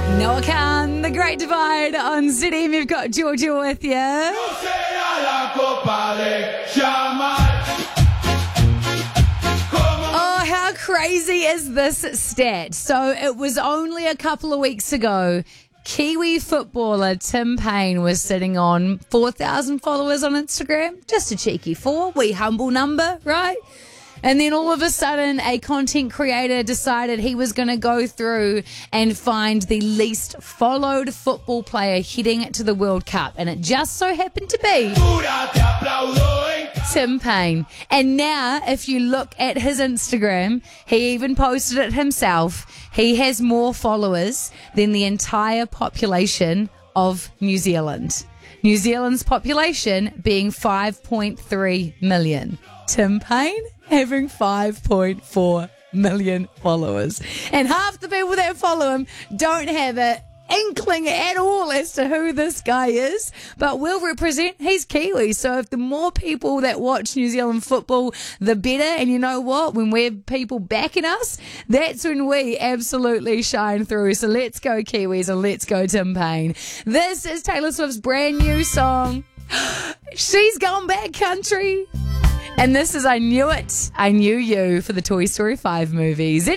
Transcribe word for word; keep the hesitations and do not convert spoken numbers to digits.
Noah Khan, The Great Divide on Z M. You've got Georgia with you. Oh, how crazy is this stat? So it was only a couple of weeks ago, Kiwi footballer Tim Payne was sitting on four thousand followers on Instagram. Just a cheeky four, wee humble number, right? And then all of a sudden, a content creator decided he was going to go through and find the least followed football player heading to the World Cup. And it just so happened to be Tim Payne. And now, if you look at his Instagram, he even posted it himself. He has more followers than the entire population of New Zealand. New Zealand's population being five point three million. Tim Payne having five point four million followers. And half the people that follow him don't have an inkling at all as to who this guy is, but will represent, he's Kiwi. So if the more people that watch New Zealand football, the better. And you know what? When we're people backing us, that's when we absolutely shine through. So let's go Kiwis and let's go Tim Payne. This is Taylor Swift's brand new song. She's gone back country. And this is I Knew It, I Knew You for the Toy Story five movies.